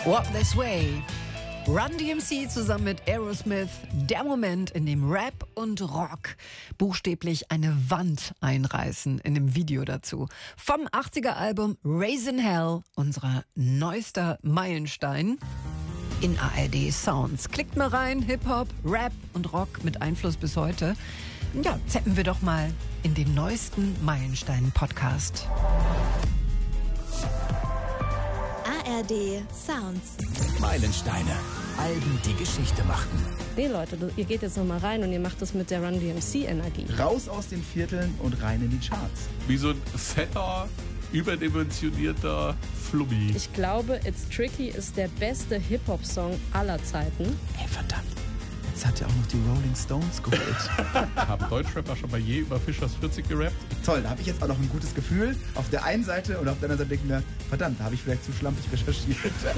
Walk This Way. Run DMC zusammen mit Aerosmith. Der Moment, in dem Rap und Rock buchstäblich eine Wand einreißen in dem Video dazu. Vom 80er-Album Raising Hell, unser neuester Meilenstein in ARD Sounds. Klickt mal rein, Hip-Hop, Rap und Rock mit Einfluss bis heute. Ja, zappen wir doch mal in den neuesten Meilenstein-Podcast. ARD Sounds. Meilensteine. Alben, die Geschichte machten. Nee, Leute, ihr geht jetzt nochmal rein und ihr macht das mit der Run DMC-Energie. Raus aus den Vierteln und rein in die Charts. Wie so ein fetter, überdimensionierter Flummi. Ich glaube, It's Tricky ist der beste Hip-Hop-Song aller Zeiten. Ey, verdammt. Jetzt hat ja auch noch die Rolling Stones geholt. Haben Deutschrapper schon mal je über Fischers 40 gerappt? Toll, da habe ich jetzt auch noch ein gutes Gefühl. Auf der einen Seite und auf der anderen Seite denke ich mir, verdammt, da habe ich vielleicht zu schlampig recherchiert.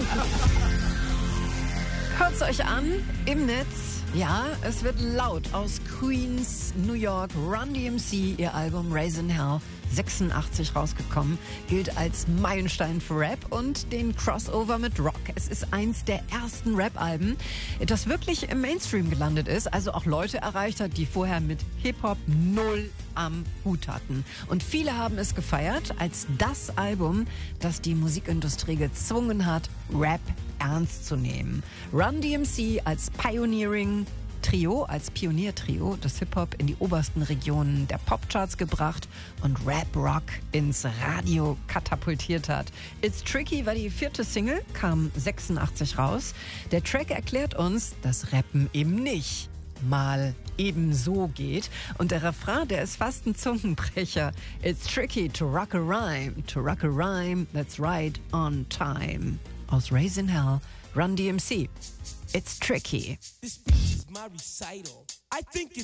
Hört's euch an im Netz. Ja, es wird laut aus Queens, New York. Run DMC, ihr Album Raising Hell, 86 rausgekommen, gilt als Meilenstein für Rap und den Crossover mit Rock. Es ist eins der ersten Rap-Alben, das wirklich im Mainstream gelandet ist, also auch Leute erreicht hat, die vorher mit Hip-Hop null am Hut hatten. Und viele haben es gefeiert als das Album, das die Musikindustrie gezwungen hat, Rap ernst zu nehmen. Run DMC als Pioniertrio des Hip-Hop in die obersten Regionen der Popcharts gebracht und Rap-Rock ins Radio katapultiert hat. It's Tricky war die 4. Single, kam 86 raus. Der Track erklärt uns, dass Rappen eben nicht mal eben so geht. Und der Refrain, der ist fast ein Zungenbrecher. It's tricky to rock a rhyme, that's right on time. Aus Raising Hell, Run DMC. It's tricky. This speech is my recital. I think it's